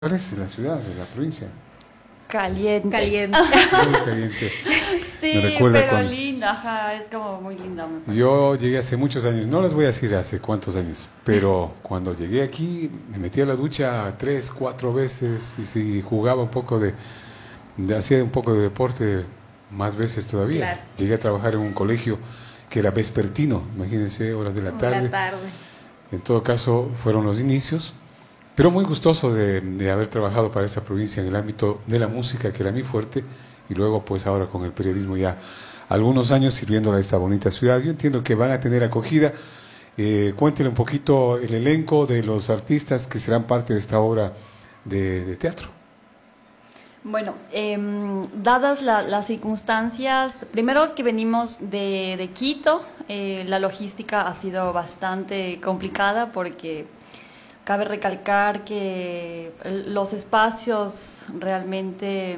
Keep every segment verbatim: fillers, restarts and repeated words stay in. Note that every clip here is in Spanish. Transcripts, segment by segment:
parece la ciudad, de la provincia? Caliente. Caliente. Muy caliente. Sí, Me recuerda pero cuando- linda, ajá, es como muy linda. me parece. Yo llegué hace muchos años, no les voy a decir hace cuántos años, pero cuando llegué aquí me metí a la ducha tres, cuatro veces y si jugaba un poco de, de- hacía un poco de deporte más veces todavía. Claro. Llegué a trabajar en un colegio que era vespertino, imagínense, horas de la tarde. La tarde. En todo caso, fueron los inicios, pero muy gustoso de, de haber trabajado para esta provincia en el ámbito de la música, que era mi fuerte, y luego pues ahora con el periodismo ya algunos años sirviéndola a esta bonita ciudad. Yo entiendo que van a tener acogida. Eh, cuéntenle un poquito el elenco de los artistas que serán parte de esta obra de, de teatro. Bueno, em, dadas la- las circunstancias, primero que venimos de, de Quito, eh, la logística ha sido bastante complicada porque cabe recalcar que el- los espacios realmente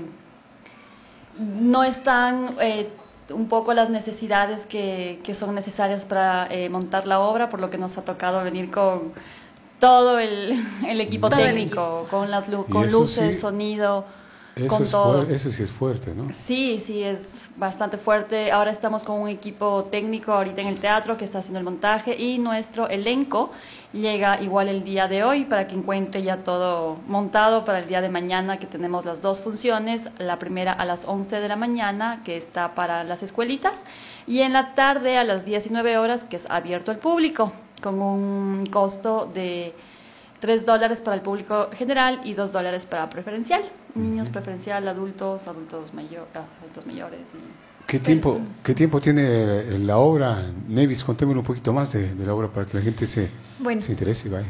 no están eh, un poco las necesidades que, que son necesarias para eh, montar la obra, por lo que nos ha tocado venir con todo el, el equipo Todo el técnico, con las lu- Y con eso luces, sí, sonido, Eso, con es todo. fuer- eso sí es fuerte, ¿no? Sí, sí, es bastante fuerte. Ahora estamos con un equipo técnico ahorita en el teatro que está haciendo el montaje y nuestro elenco llega igual el día de hoy para que encuentre ya todo montado para el día de mañana, que tenemos las dos funciones, la primera a las once de la mañana, que está para las escuelitas, y en la tarde a las diecinueve horas, que es abierto al público, con un costo de tres dólares para el público general y dos dólares para preferencial. Niños preferencial, adultos, adultos, mayor, ah, adultos mayores. Y ¿Qué tiempo, personas. ¿Qué tiempo tiene eh, la obra? Nevis, contémosle un poquito más de, de la obra para que la gente se, Bueno. se interese y vaya.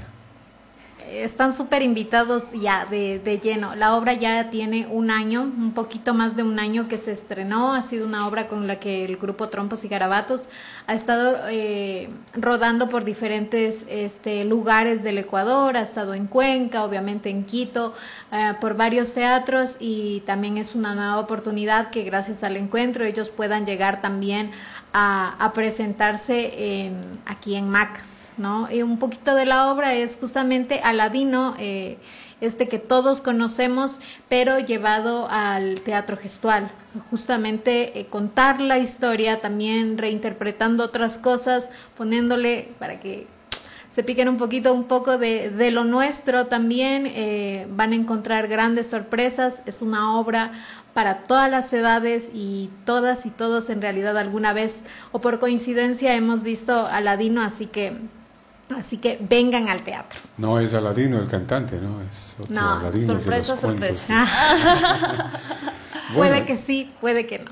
Están súper invitados ya de, de lleno. La obra ya tiene un año, un poquito más de un año que se estrenó. Ha sido una obra con la que el grupo Trompos y Garabatos ha estado eh, rodando por diferentes este, lugares del Ecuador. Ha estado en Cuenca, obviamente en Quito, eh, por varios teatros, y también es una nueva oportunidad que gracias al encuentro ellos puedan llegar también a, a presentarse en, aquí en Macas, ¿no? Y un poquito de la obra es justamente Aladino, eh, este que todos conocemos, pero llevado al teatro gestual. Justamente eh, contar la historia, también reinterpretando otras cosas, poniéndole para que se piquen un poquito, un poco de, de lo nuestro también. Eh, van a encontrar grandes sorpresas. Es una obra para todas las edades y todas y todos en realidad alguna vez o por coincidencia hemos visto Aladino, así que así que vengan al teatro. No es Aladino el cantante, ¿no? Es otro No, Aladino sorpresa, de los cuentos. sorpresa. Bueno, Puede que sí, puede que no.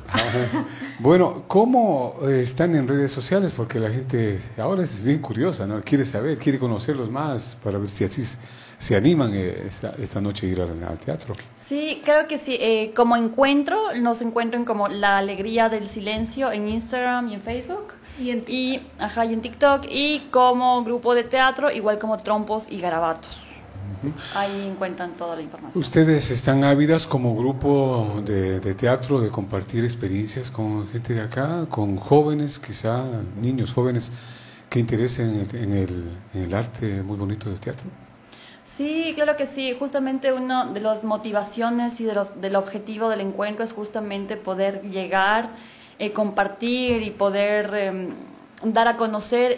bueno, ¿cómo eh, están en redes sociales? Porque la gente ahora es bien curiosa, ¿no? Quiere saber, quiere conocerlos más para ver si así s- se animan eh, esta, esta noche a ir al, al teatro. Sí, creo que sí. Eh, como encuentro, nos encuentran como La Alegría del Silencio en Instagram y en Facebook. Y en Y, ajá, y en TikTok. Y como grupo de teatro, igual como Trompos y Garabatos. Ahí encuentran toda la información. ¿Ustedes están ávidas como grupo de, de teatro de compartir experiencias con gente de acá, con jóvenes, quizá niños jóvenes que interesen en el, en el, en el arte muy bonito del teatro? Sí, claro que sí. Justamente una de las motivaciones y de los, del objetivo del encuentro es justamente poder llegar, eh, compartir y poder eh, dar a conocer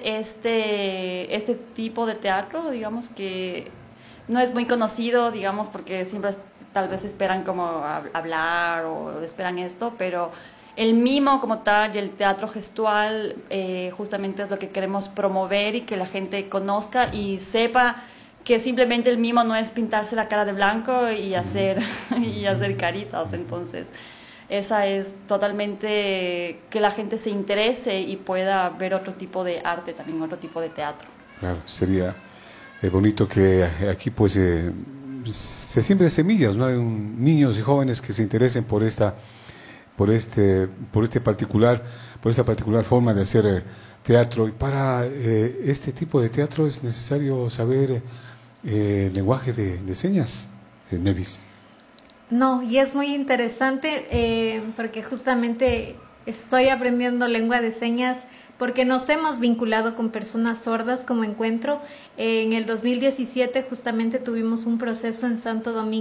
este, este tipo de teatro, digamos que no es muy conocido, digamos, porque siempre es- tal vez esperan como hab- hablar o esperan esto, pero el mimo como tal y el teatro gestual eh, justamente es lo que queremos promover y que la gente conozca y sepa que simplemente el mimo no es pintarse la cara de blanco y hacer, y hacer caritas. Entonces, esa es totalmente que la gente se interese y pueda ver otro tipo de arte también, otro tipo de teatro. Claro, sería eh, bonito que aquí pues eh, se siembren semillas, ¿no? Hay un- niños y jóvenes que se interesen por esta, por este, por este particular, por esta particular forma de hacer eh, teatro. Y para eh, este tipo de teatro es necesario saber eh, el lenguaje de, de señas, eh, Nevis. No, y es muy interesante eh, porque justamente estoy aprendiendo lengua de señas, porque nos hemos vinculado con personas sordas como encuentro. En el dos mil diecisiete justamente tuvimos un proceso en Santo Domingo